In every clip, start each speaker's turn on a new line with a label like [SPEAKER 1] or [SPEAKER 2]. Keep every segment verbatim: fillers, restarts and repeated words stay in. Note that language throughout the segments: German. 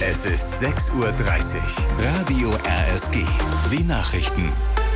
[SPEAKER 1] Es ist sechs Uhr dreißig. Radio R S G. Die Nachrichten.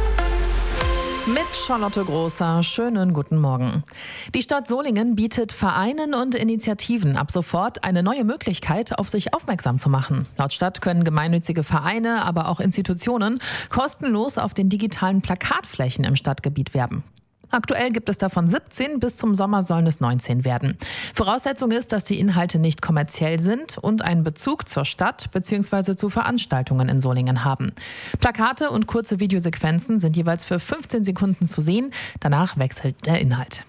[SPEAKER 2] Mit Charlotte Großer, schönen guten Morgen. Die Stadt Solingen bietet Vereinen und Initiativen ab sofort eine neue Möglichkeit, auf sich aufmerksam zu machen. Laut Stadt können gemeinnützige Vereine, aber auch Institutionen kostenlos auf den digitalen Plakatflächen im Stadtgebiet werben. Aktuell gibt es davon siebzehn, bis zum Sommer sollen es neunzehn werden. Voraussetzung ist, dass die Inhalte nicht kommerziell sind und einen Bezug zur Stadt bzw. zu Veranstaltungen in Solingen haben. Plakate und kurze Videosequenzen sind jeweils für fünfzehn Sekunden zu sehen, danach wechselt der Inhalt.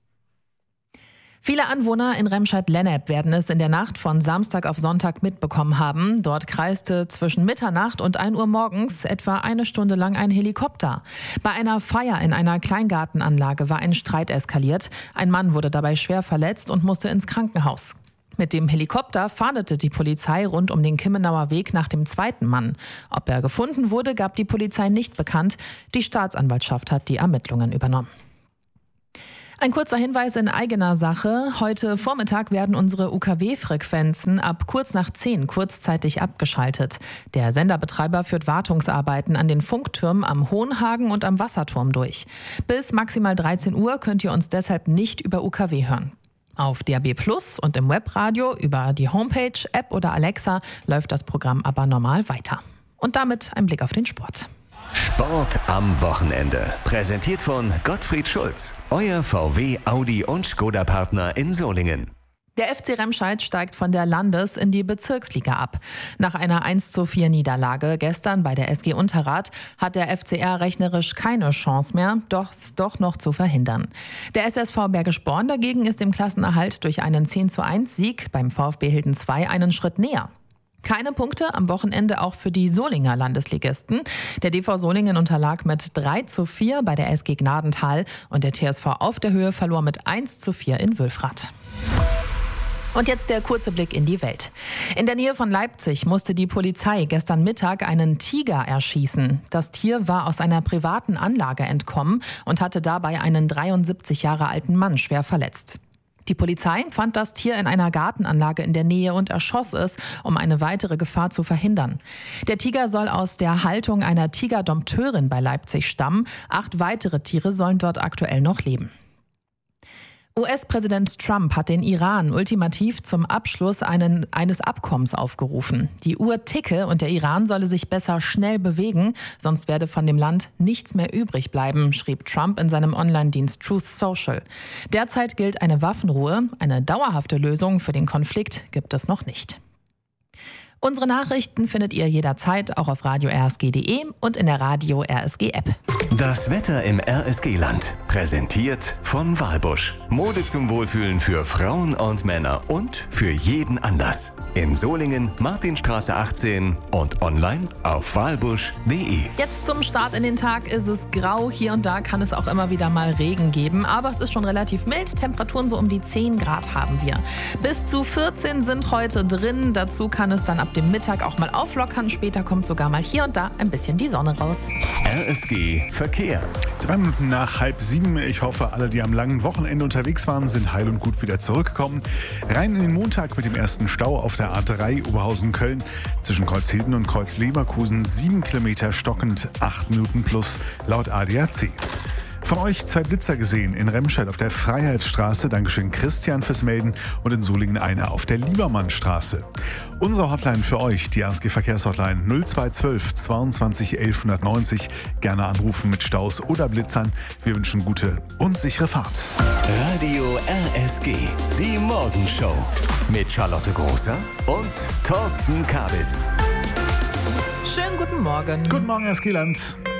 [SPEAKER 2] Viele Anwohner in Remscheid-Lennep werden es in der Nacht von Samstag auf Sonntag mitbekommen haben. Dort kreiste zwischen Mitternacht und ein Uhr morgens etwa eine Stunde lang ein Helikopter. Bei einer Feier in einer Kleingartenanlage war ein Streit eskaliert. Ein Mann wurde dabei schwer verletzt und musste ins Krankenhaus. Mit dem Helikopter fahndete die Polizei rund um den Kimmenauer Weg nach dem zweiten Mann. Ob er gefunden wurde, gab die Polizei nicht bekannt. Die Staatsanwaltschaft hat die Ermittlungen übernommen. Ein kurzer Hinweis in eigener Sache. Heute Vormittag werden unsere U K W-Frequenzen ab kurz nach zehn kurzzeitig abgeschaltet. Der Senderbetreiber führt Wartungsarbeiten an den Funktürmen am Hohenhagen und am Wasserturm durch. Bis maximal dreizehn Uhr könnt ihr uns deshalb nicht über U K W hören. Auf D A B Plus und im Webradio über die Homepage, App oder Alexa läuft das Programm aber normal weiter. Und damit ein Blick auf den Sport.
[SPEAKER 1] Sport am Wochenende. Präsentiert von Gottfried Schulz, euer V W, Audi und Skoda-Partner in Solingen.
[SPEAKER 2] Der F C Remscheid steigt von der Landes- in die Bezirksliga ab. Nach einer eins zu vier Niederlage gestern bei der S G Unterrath hat der F C R rechnerisch keine Chance mehr, doch doch noch zu verhindern. Der S S V Bergisch Born dagegen ist dem Klassenerhalt durch einen zehn zu eins Sieg beim VfB Hilden zwei einen Schritt näher. Keine Punkte am Wochenende auch für die Solinger Landesligisten. Der D V Solingen unterlag mit drei zu vier bei der S G Gnadenthal und der T S V Auf der Höhe verlor mit eins zu vier in Wülfrath. Und jetzt der kurze Blick in die Welt. In der Nähe von Leipzig musste die Polizei gestern Mittag einen Tiger erschießen. Das Tier war aus einer privaten Anlage entkommen und hatte dabei einen dreiundsiebzig Jahre alten Mann schwer verletzt. Die Polizei fand das Tier in einer Gartenanlage in der Nähe und erschoss es, um eine weitere Gefahr zu verhindern. Der Tiger soll aus der Haltung einer Tigerdompteurin bei Leipzig stammen. Acht weitere Tiere sollen dort aktuell noch leben. U S-Präsident Trump hat den Iran ultimativ zum Abschluss einen, eines Abkommens aufgerufen. Die Uhr ticke und der Iran solle sich besser schnell bewegen, sonst werde von dem Land nichts mehr übrig bleiben, schrieb Trump in seinem Online-Dienst Truth Social. Derzeit gilt eine Waffenruhe. Eine dauerhafte Lösung für den Konflikt gibt es noch nicht. Unsere Nachrichten findet ihr jederzeit auch auf radio r s g punkt d e und in der Radio R S G App.
[SPEAKER 1] Das Wetter im R S G-Land. Präsentiert von Walbusch. Mode zum Wohlfühlen für Frauen und Männer und für jeden Anlass. In Solingen, Martinstraße achtzehn und online auf walbusch punkt d e.
[SPEAKER 2] Jetzt zum Start in den Tag ist es grau. Hier und da kann es auch immer wieder mal Regen geben. Aber es ist schon relativ mild. Temperaturen so um die zehn Grad haben wir. Bis zu vierzehn sind heute drin. Dazu kann es dann ab dem Mittag auch mal auflockern. Später kommt sogar mal hier und da ein bisschen die Sonne raus.
[SPEAKER 1] R S G Verkehr.
[SPEAKER 3] Drei Minuten nach halb sieben. Ich hoffe, alle, die am langen Wochenende unterwegs waren, sind heil und gut wieder zurückgekommen. Rein in den Montag mit dem ersten Stau auf der A drei Oberhausen-Köln. Zwischen Kreuzhilden und Kreuz-Leverkusen sieben Kilometer stockend, acht Minuten plus laut A D A C. Von euch zwei Blitzer gesehen in Remscheid auf der Freiheitsstraße. Dankeschön Christian fürs Melden. Und in Solingen einer auf der Liebermannstraße. Unsere Hotline für euch, die R S G-Verkehrshotline null zwei eins zwei zweiundzwanzig elf neunzig. Gerne anrufen mit Staus oder Blitzern. Wir wünschen gute und sichere Fahrt.
[SPEAKER 1] Radio R S G, die Morgenshow. Mit Charlotte Großer und Thorsten Kabitz.
[SPEAKER 2] Schönen guten Morgen.
[SPEAKER 3] Guten Morgen, R S G-Land.